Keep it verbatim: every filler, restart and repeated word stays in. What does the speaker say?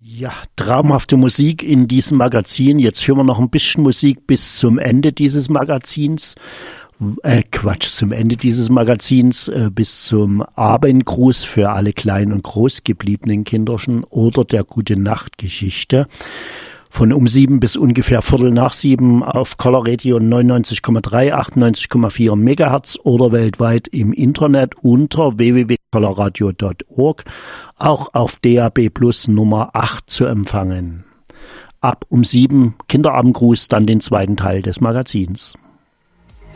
Ja, traumhafte Musik in diesem Magazin. Jetzt hören wir noch ein bisschen Musik bis zum Ende dieses Magazins. Äh, Quatsch, zum Ende dieses Magazins, äh, bis zum Abendgruß für alle kleinen und groß gebliebenen Kinderchen oder der Gute-Nacht-Geschichte. Von um sieben bis ungefähr Viertel nach sieben auf Color Radio neunundneunzig Komma drei, achtundneunzig Komma vier Megahertz oder weltweit im Internet unter w w w punkt colorradio punkt org, auch auf D A B Plus Nummer acht zu empfangen. Ab um sieben Kinderabendgruß, dann den zweiten Teil des Magazins.